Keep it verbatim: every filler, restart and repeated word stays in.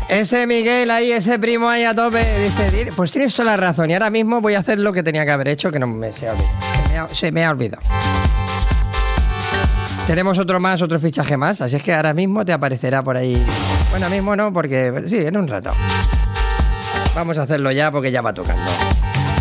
Ese Miguel ahí, ese primo ahí a tope, dice, pues tienes toda la razón y ahora mismo voy a hacer lo que tenía que haber hecho, que no me se ha olvidado. Se me ha, se me ha olvidado. Tenemos otro más, otro fichaje más, así es que ahora mismo te aparecerá por ahí. Bueno, mismo no, porque sí, en un rato. Vamos a hacerlo ya porque ya va tocando.